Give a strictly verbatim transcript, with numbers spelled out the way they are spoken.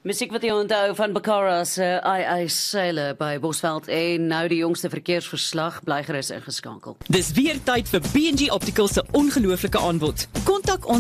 Musiek wat jy onthou van Bakara se I I Sailor by Bosveld en nou die jongste verkeersverslag, bly gerus ingeskakel. Dis weer tyd vir B en G Optical se ongelooflike aanbod. Kontak ons